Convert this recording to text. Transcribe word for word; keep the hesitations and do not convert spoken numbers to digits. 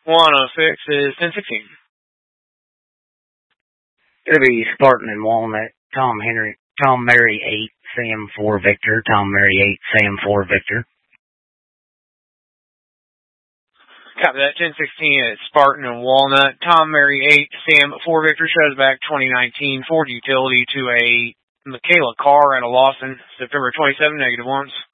one oh six is ten sixteen. It'll be Spartan and Walnut, Tom Henry, Tom Mary eight, Sam four Victor, Tom Mary eight, Sam four Victor. Copy that, ten sixteen at Spartan and Walnut, Tom Mary eight, Sam four Victor, shows back twenty nineteen Ford Utility to a Michaela car at a Lawson, September twenty-seventh, negative ones.